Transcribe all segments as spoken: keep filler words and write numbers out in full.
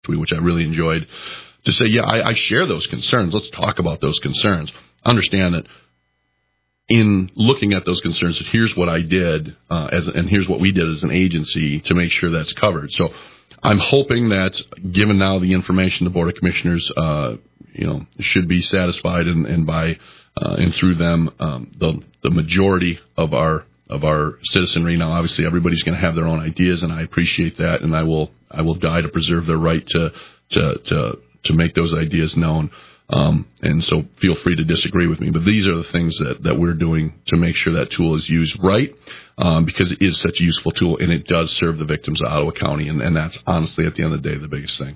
which I really enjoyed, to say, yeah, I, I share those concerns. Let's talk about those concerns. Understand that in looking at those concerns, that here's what I did, uh, as and here's what we did as an agency to make sure that's covered. So I'm hoping that, given now the information, the Board of Commissioners, uh, you know, should be satisfied, and, and by uh, and through them, um, the the majority of our of our citizenry. Now, obviously, everybody's going to have their own ideas, and I appreciate that, and I will I will die to preserve their right to to to to make those ideas known. Um, and so feel free to disagree with me, but these are the things that, that we're doing to make sure that tool is used right, um, because it is such a useful tool, and it does serve the victims of Ottawa County, and, and that's honestly, at the end of the day, the biggest thing.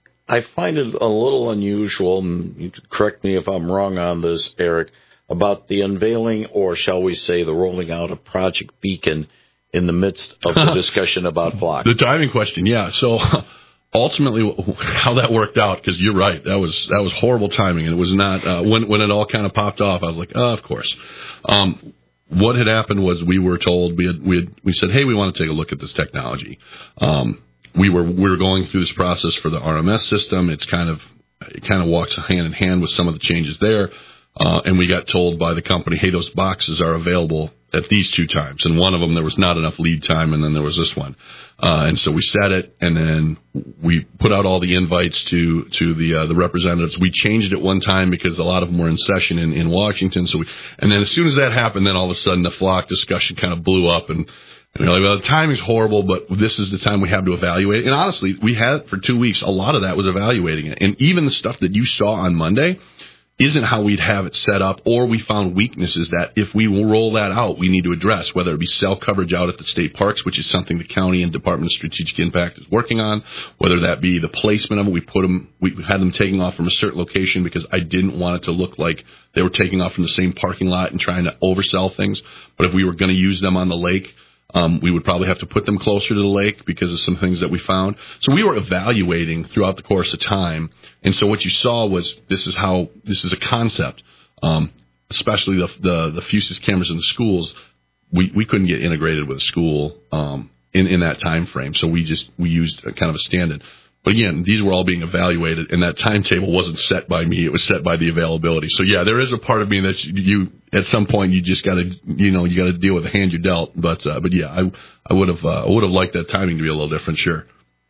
I find it a little unusual, and you could correct me if I'm wrong on this, Eric, about the unveiling, or shall we say the rolling out of Project Beacon in the midst of the discussion about Flock. The timing question, yeah. So ultimately, how that worked out, because you're right, that was that was horrible timing, and it was not uh, when when it all kind of popped off. I was like, oh, of course. Um, what had happened was we were told we had we had we said, hey, we want to take a look at this technology. Um, we were we were going through this process for the R M S system. It's kind of it kind of walks hand in hand with some of the changes there, uh, and we got told by the company, hey, those boxes are available at these two times, and one of them there was not enough lead time, and then there was this one, uh, and so we set it, and then we put out all the invites to to the uh, the representatives. We changed it one time because a lot of them were in session in, in Washington. So we, and then as soon as that happened, then all of a sudden the Flock discussion kind of blew up, and you know, like, well, the timing's horrible, but this is the time we have to evaluate. And honestly, we had for two weeks. A lot of that was evaluating it, and even the stuff that you saw on Monday isn't how we'd have it set up, or we found weaknesses that if we roll that out, we need to address, whether it be cell coverage out at the state parks, which is something the county and Department of Strategic Impact is working on, whether that be the placement of it. We put them, we had them taking off from a certain location because I didn't want it to look like they were taking off from the same parking lot and trying to oversell things. But if we were going to use them on the lake, Um, we would probably have to put them closer to the lake because of some things that we found. So we were evaluating throughout the course of time. And so what you saw was this is how, this is a concept, um, especially the, the, the Fusus cameras in the schools. We, we couldn't get integrated with a school, um, in, in that time frame. So we just, we used a kind of a stand-in. But again, these were all being evaluated, and that timetable wasn't set by me. It was set by the availability. So, yeah, there is a part of me that you, at some point, you just got to, you know, you got to deal with the hand you're dealt. But, uh, but yeah, I, I would have, uh, I would have liked that timing to be a little different, sure.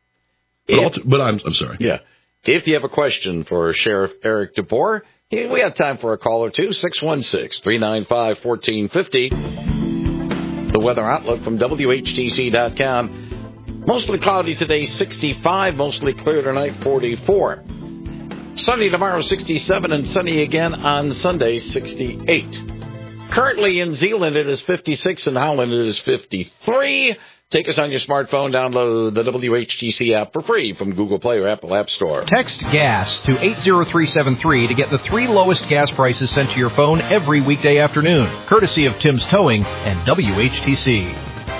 But, if, t- but I'm, I'm sorry. Yeah. If you have a question for Sheriff Eric DeBoer, we have time for a call or two. six one six, three nine five, one four five zero. The weather outlook from W H T C dot com. Mostly cloudy today, sixty-five. Mostly clear tonight, forty-four. Sunny tomorrow, sixty-seven, and sunny again on Sunday, sixty-eight. Currently in Zeeland, it is fifty-six. In Howland, it is fifty-three. Take us on your smartphone. Download the W H T C app for free from Google Play or Apple App Store. Text GAS to eight zero three seven three to get the three lowest gas prices sent to your phone every weekday afternoon, courtesy of Tim's Towing and W H T C.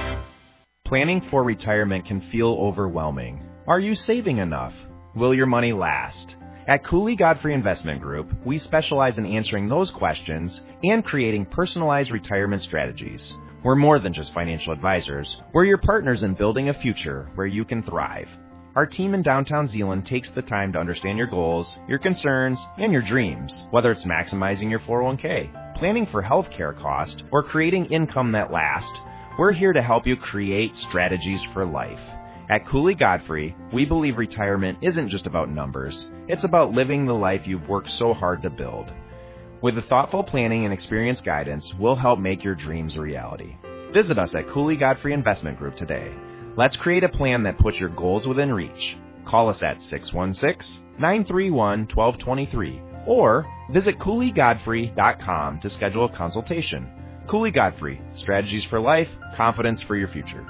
Planning for retirement can feel overwhelming. Are you saving enough? Will your money last? At Cooley Godfrey Investment Group, we specialize in answering those questions and creating personalized retirement strategies. We're more than just financial advisors. We're your partners in building a future where you can thrive. Our team in downtown Zeeland takes the time to understand your goals, your concerns, and your dreams, whether it's maximizing your four oh one k, planning for health care costs, or creating income that lasts. We're here to help you create strategies for life. At Cooley Godfrey, we believe retirement isn't just about numbers. It's about living the life you've worked so hard to build. With the thoughtful planning and experienced guidance, we'll help make your dreams a reality. Visit us at Cooley Godfrey Investment Group today. Let's create a plan that puts your goals within reach. Call us at six one six, nine three one, one two two three or visit cooley godfrey dot com to schedule a consultation. Cooley Godfrey, strategies for life, confidence for your future.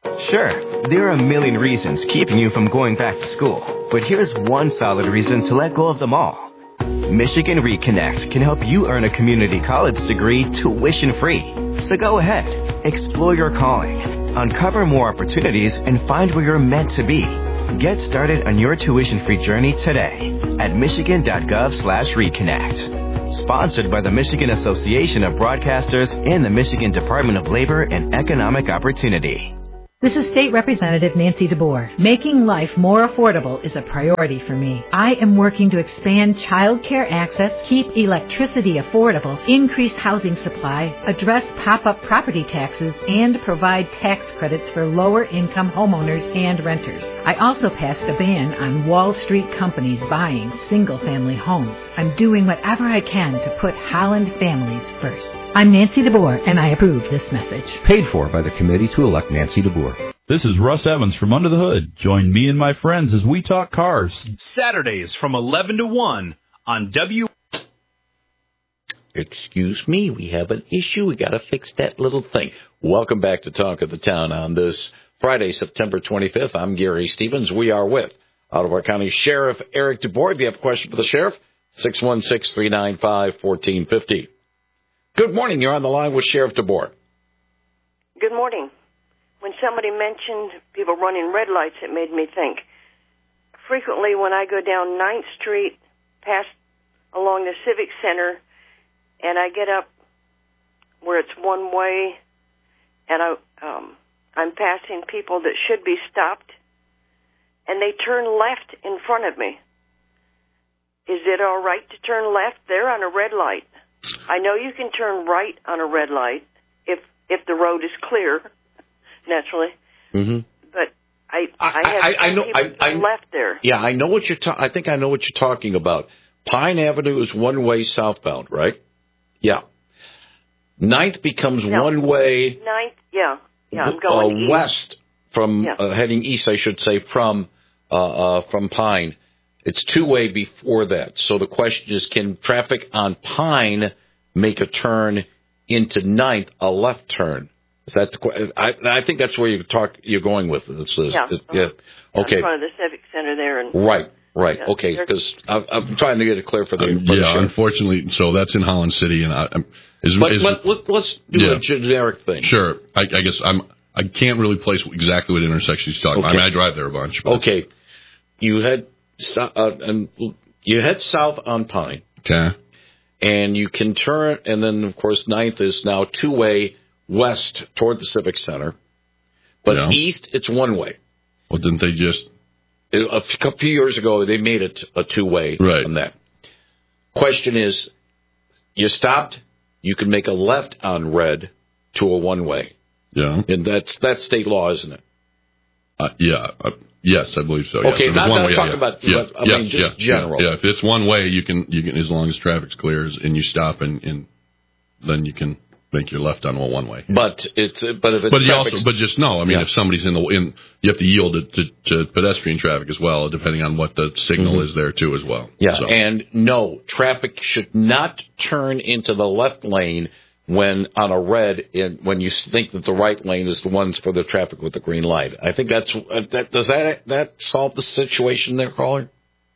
Sure, there are a million reasons keeping you from going back to school, but here's one solid reason to let go of them all. Michigan Reconnect can help you earn a community college degree tuition-free. So go ahead, explore your calling, uncover more opportunities, and find where you're meant to be. Get started on your tuition-free journey today at michigan.gov slash reconnect. Sponsored by the Michigan Association of Broadcasters and the Michigan Department of Labor and Economic Opportunity. This is State Representative Nancy DeBoer. Making life more affordable is a priority for me. I am working to expand child care access, keep electricity affordable, increase housing supply, address pop-up property taxes, and provide tax credits for lower-income homeowners and renters. I also passed a ban on Wall Street companies buying single-family homes. I'm doing whatever I can to put Holland families first. I'm Nancy DeBoer, and I approve this message. Paid for by the committee to elect Nancy DeBoer. This is Russ Evans from Under the Hood. Join me and my friends as we talk cars. Saturdays from eleven to one on W. Excuse me, we have an issue. We got to fix that little thing. Welcome back to Talk of the Town on this Friday, September twenty-fifth. I'm Gary Stevens. We are with Ottawa County Sheriff Eric DeBoer. If you have a question for the sheriff, six one six, three nine five, one four five zero. Good morning. You're on the line with Sheriff DeBoer. Good morning. When somebody mentioned people running red lights, it made me think. Frequently, when I go down ninth Street, past along the Civic Center, and I get up where it's one way, and I, um, I'm passing people that should be stopped, and they turn left in front of me. Is it all right to turn left? They're on a red light. I know you can turn right on a red light if if the road is clear. Naturally, mm-hmm. but I I, I have I, I know I, I left there. Yeah, I know what you're. Ta- I think I know what you're talking about. Pine Avenue is one way southbound, right? Yeah. Ninth becomes no. one way. Ninth, yeah, yeah. I'm going uh, east. west from yeah. uh, heading east, I should say, from uh, uh, from Pine. It's two way before that. So the question is, can traffic on Pine make a turn into Ninth, a left turn? Is that the, I, I think that's where you talk. You're going with it. It's, yeah. It's, yeah. Okay. In front of the Civic Center there. And, right. Right. yeah, okay. Because I'm trying to get it clear for the. Um, for yeah. the unfortunately, so that's in Holland City, and I, I'm. Is, but is, let, let, let's do yeah. a generic thing. Sure. I, I guess I'm. I can't really place exactly what intersection he's talking okay. about. I mean, I drive there a bunch. But. Okay. You head uh, and you head south on Pine. Okay. And you can turn, and then of course Ninth is now two way. West toward the Civic Center, but yeah. east it's one way. Well, didn't they just a few years ago they made it a two way right. on that? Question is, you stopped, you can make a left on red to a one way. Yeah, and that's that's state law, isn't it? Uh, yeah. Uh, yes, I believe so. Okay, yes. not, one not way, talking yeah. about. Yeah. I yes, mean, just yeah, general. Yeah. yeah, if it's one way, you can you can as long as traffic's clear and you stop and, and then you can. Make your left on one way, but it's but if it's but you also but just know, I mean, yeah. if somebody's in the in, you have to yield it to, to pedestrian traffic as well, depending on what the signal mm-hmm. is there too as well. Yeah, so. And no, traffic should not turn into the left lane when on a red. In, when you think that the right lane is the ones for the traffic with the green light. I think that's uh, that. Does that that solve the situation there, caller?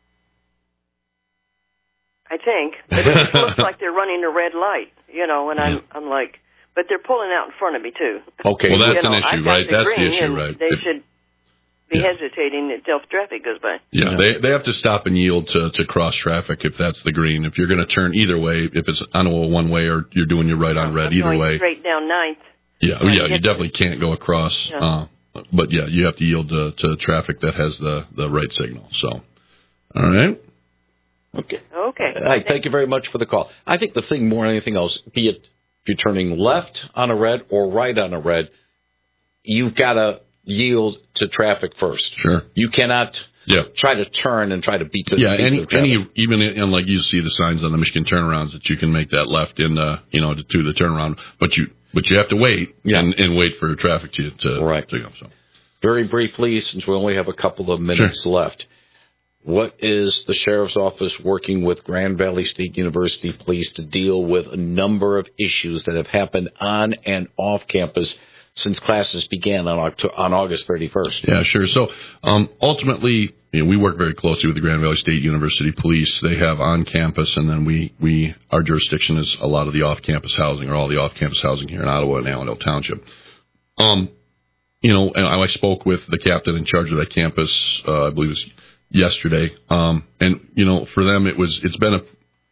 I think, but it looks like they're running a red light, you know, and I'm, I'm like, but they're pulling out in front of me too. Okay, well that's you know, an issue, I've got right? the That's green, the issue, and right? They it, should be yeah. hesitating until traffic goes by. Yeah, yeah, they they have to stop and yield to, to cross traffic if that's the green. If you're going to turn either way, if it's on a one way or you're doing your right on red, I'm either going way. Straight down Ninth. Yeah, oh, yeah, you definitely can't go across. Yeah. Uh, but yeah, you have to yield to, to traffic that has the, the right signal. So, all right. Okay. Okay. All right, thank you very much for the call. I think the thing more than anything else, be it if you're turning left on a red or right on a red, you've got to yield to traffic first. Sure. You cannot yeah. try to turn and try to beat the yeah. beat Any the any even in, and like you see the signs on the Michigan turnarounds that you can make that left in the you know to, to the turnaround, but you but you have to wait yeah. and, and wait for traffic to to, right. to go. So very briefly, since we only have a couple of minutes sure. left. What is the Sheriff's Office working with Grand Valley State University Police to deal with a number of issues that have happened on and off campus since classes began on October, on August thirty-first? Yeah, sure. So um, ultimately, you know, we work very closely with the Grand Valley State University Police. They have on campus, and then we, we our jurisdiction is a lot of the off-campus housing, or all the off-campus housing here in Ottawa and Allendale Township. Um, you know, and I spoke with the captain in charge of that campus, uh, I believe it was yesterday. Um, and, you know, for them, it was, it's been a,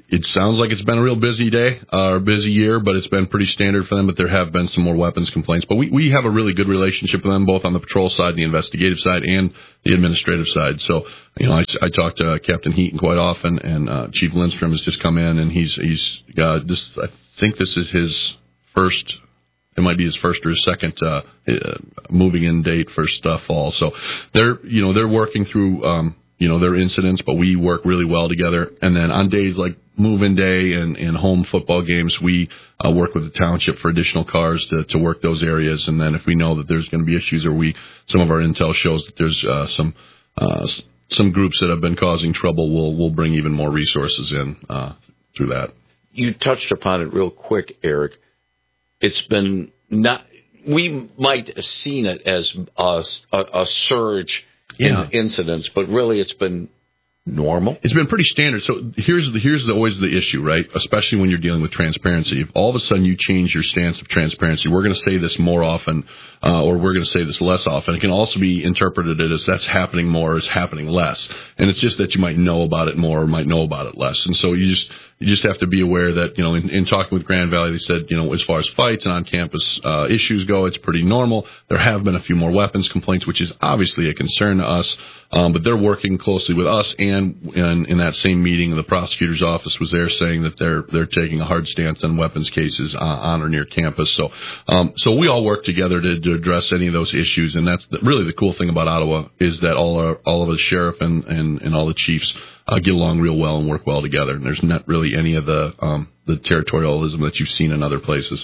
it sounds like it's been a real busy day, uh, or busy year, but it's been pretty standard for them. But there have been some more weapons complaints. But we, we have a really good relationship with them, both on the patrol side, the investigative side, and the administrative side. So, you know, I, I talk to uh, Captain Heaton quite often, and uh, Chief Lindstrom has just come in, and he's he's uh, this. I think this is his first. It might be his first or his second uh, uh, moving in date for stuff fall. So they're, you know, they're working through, um, you know, their incidents, but we work really well together. And then on days like move-in day and, and home football games, we uh, work with the township for additional cars to, to work those areas. And then if we know that there's going to be issues, or we, some of our intel shows that there's uh, some uh, some groups that have been causing trouble, we'll we'll bring even more resources in uh, through that. You touched upon it real quick, Eric. It's been not. We might have seen it as a, a, a surge yeah. in incidents, but really it's been normal. It's been pretty standard. So here's the, here's the, always the issue, right? Especially when you're dealing with transparency. If all of a sudden you change your stance of transparency, we're going to say this more often, uh, or we're going to say this less often. It can also be interpreted as that's happening more, or it's happening less. And it's just that you might know about it more, or might know about it less. And so you just you just have to be aware that, you know, in, in talking with Grand Valley, they said, you know, as far as fights and on-campus uh, issues go, it's pretty normal. There have been a few more weapons complaints, which is obviously a concern to us. Um, but they're working closely with us, and in, in that same meeting, the prosecutor's office was there saying that they're they're taking a hard stance on weapons cases uh, on or near campus. So, um, so we all work together to, to address any of those issues, and that's the, really the cool thing about Ottawa is that all our all of the sheriff and, and, and all the chiefs uh, get along real well and work well together. And there's not really any of the um, the territorialism that you've seen in other places.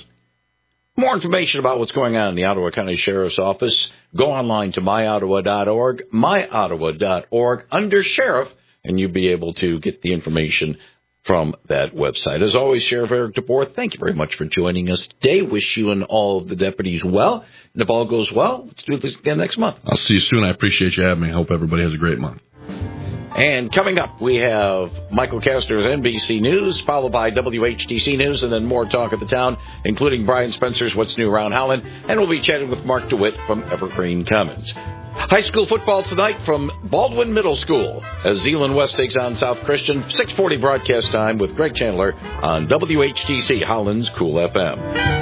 More information about what's going on in the Ottawa County Sheriff's Office, go online to my ottawa dot org, my ottawa dot org, under Sheriff, and you'll be able to get the information from that website. As always, Sheriff Eric DeBoer, thank you very much for joining us today. Wish you and all of the deputies well. And if all goes well, let's do this again next month. I'll see you soon. I appreciate you having me. I hope everybody has a great month. And coming up, we have Michael Kastner's N B C News, followed by W H T C News, and then more talk of the town, including Brian Spencer's What's New Around Howland. And we'll be chatting with Mark DeWitt from Evergreen Commons. High school football tonight from Baldwin Middle School as Zeeland West takes on South Christian. six forty broadcast time with Greg Chandler on W H T C Howland's Cool F M.